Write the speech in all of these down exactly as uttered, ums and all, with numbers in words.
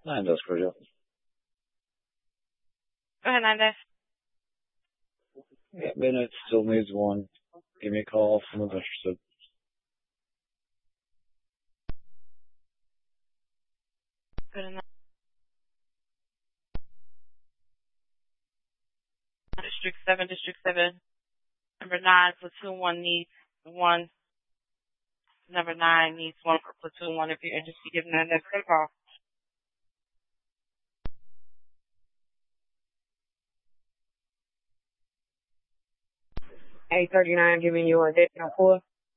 Nine does for you. Go ahead, nine dash. Yeah, Bennett still needs one. Give me a call if someone's interested. Good enough. District seven, District seven. Number nine, platoon one needs one. Number nine needs one for platoon one. If you're interested, give them that next call. eight thirty-nine giving you a additional four.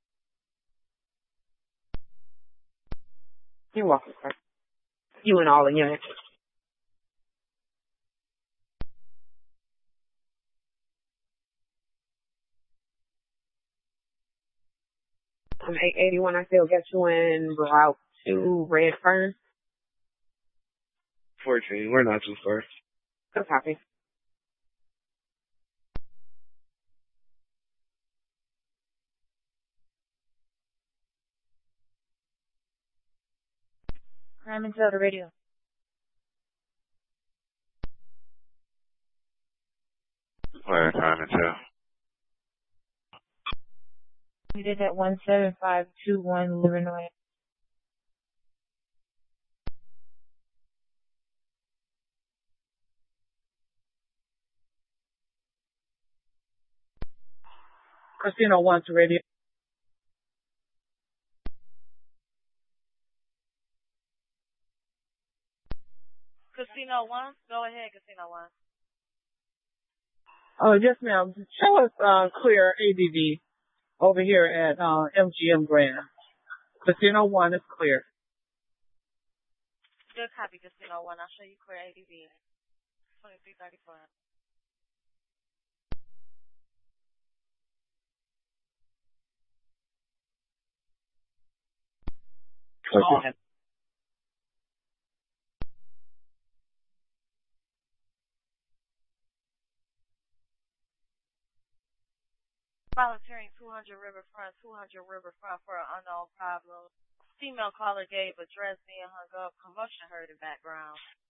You're welcome, sir. You and all the units. I'm eight eighty-one. I still got you in Route two, Redfern. fourteen, we're not too far. Good copy. I'm into the radio. Fire time until. We did that one seven five two one Illinois. Casino one to radio. Casino one? Go ahead, Casino one. Oh, yes, ma'am. Show us uh, clear A D V over here at uh, M G M Grand. Casino one is clear. Good copy, Casino one. I'll show you clear A D V. twenty-three thirty-four. Okay. Volunteering two hundred Riverfront, two hundred Riverfront for an unknown problem. Female caller gave address being hung up. Commotion heard in background.